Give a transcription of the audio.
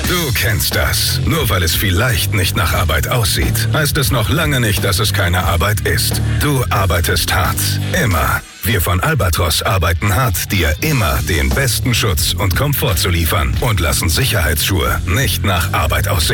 Du kennst das. Nur weil es vielleicht nicht nach Arbeit aussieht, heißt es noch lange nicht, dass es keine Arbeit ist. Du arbeitest hart. Immer. Wir von Albatros arbeiten hart, dir immer den besten Schutz und Komfort zu liefern und lassen Sicherheitsschuhe nicht nach Arbeit aussehen.